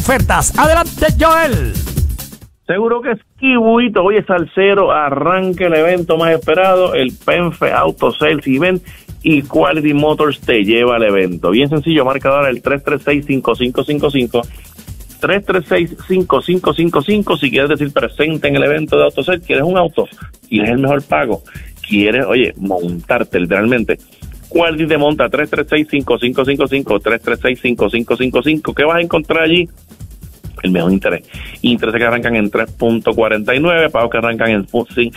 ofertas. Adelante, Joel. Seguro que es Kibuito. Oye, salsero, arranca el evento más esperado, el PENFE Auto Sales Event, y Quality Motors te lleva al evento. Bien sencillo, marca ahora el 336-5555. 336-5555. Si quieres decir presente en el evento de Auto Sales, quieres un auto, quieres el mejor pago, quieres, oye, montarte literalmente. Quality te monta 336-5555, 336-5555. ¿Qué vas a encontrar allí? El mejor interés. Intereses que arrancan en 3.49, pagos que arrancan en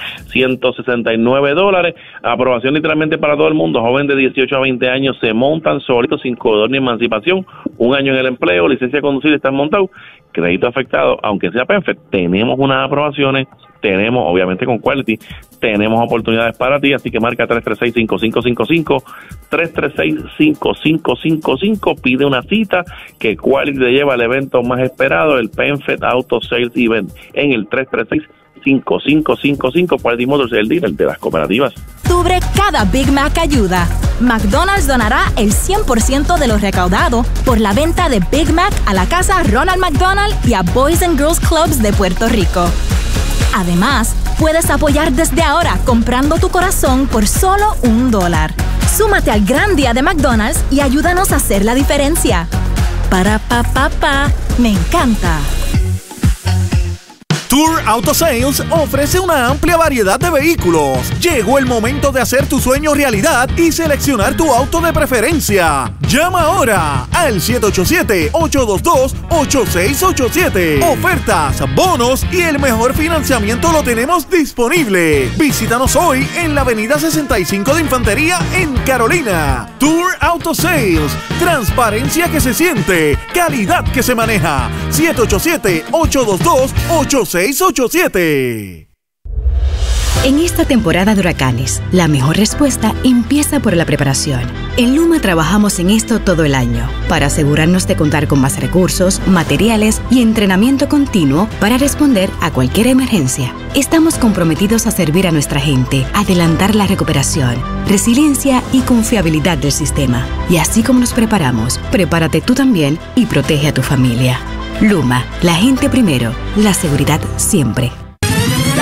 $169. Aprobación literalmente para todo el mundo. Joven de 18 a 20 años se montan solitos sin codor ni emancipación. 1 año en el empleo, licencia de conducir, están montados. Crédito afectado, aunque sea PENFE, tenemos unas aprobaciones, tenemos, obviamente con Quality, tenemos oportunidades para ti, así que marca 336-5555, 336-5555, pide una cita, que Quality te lleva al evento más esperado, el PENFE Auto Sales Event, en el 336-5555, Quality Motors, el dealer de las cooperativas. Octubre, cada Big Mac ayuda. McDonald's donará el 100% de lo recaudado por la venta de Big Mac a la casa Ronald McDonald y a Boys and Girls Clubs de Puerto Rico. Además, puedes apoyar desde ahora comprando tu corazón por solo $1. Súmate al gran día de McDonald's y ayúdanos a hacer la diferencia. Para pa, me encanta. Tour Auto Sales ofrece una amplia variedad de vehículos. Llegó el momento de hacer tu sueño realidad y seleccionar tu auto de preferencia. Llama ahora al 787-822-8687. Ofertas, bonos y el mejor financiamiento lo tenemos disponible. Visítanos hoy en la avenida 65 de Infantería en Carolina. Tour Auto Sales. Transparencia que se siente. Calidad que se maneja. 787-822-8687. En esta temporada de huracanes, la mejor respuesta empieza por la preparación. En Luma trabajamos en esto todo el año, para asegurarnos de contar con más recursos, materiales y entrenamiento continuo para responder a cualquier emergencia. Estamos comprometidos a servir a nuestra gente, adelantar la recuperación, resiliencia y confiabilidad del sistema. Y así como nos preparamos, prepárate tú también y protege a tu familia. Luma, la gente primero, la seguridad siempre.